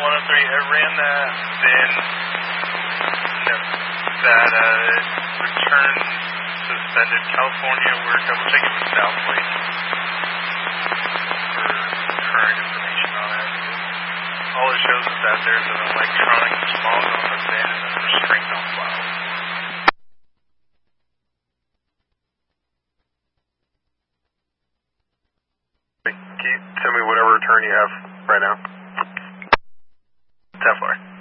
I ran that, then that return suspended California. We're double checking with Southway for current information on it. All it shows is that there's an electronic smog on the bin and a restraint on file. Can you tell me whatever return you have right now? 10-4.